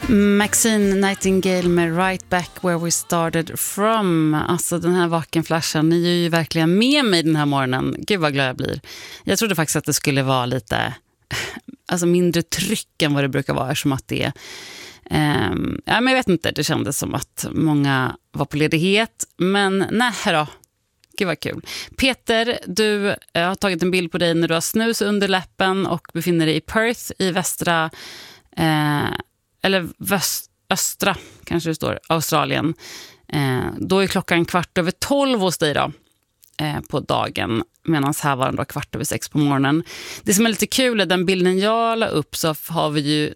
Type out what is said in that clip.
Maxine Nightingale med Right Back Where We Started From. Alltså den här vakenflashan, ni är ju verkligen med mig den här morgonen. Gud vad glad jag blir. Jag trodde faktiskt att det skulle vara lite mindre tryck än vad det brukar vara, som att det men jag vet inte, det kändes som att många var på ledighet. Men nej då, gud vad kul. Peter, du har tagit en bild på dig när du har snus under läppen och befinner dig i Perth i västra eller östra, kanske det står, Australien. Då är klockan 12:15 hos dig då, på dagen, medan här var den då 5:15 på morgonen. Det som är lite kul är den bilden jag la upp, så har vi ju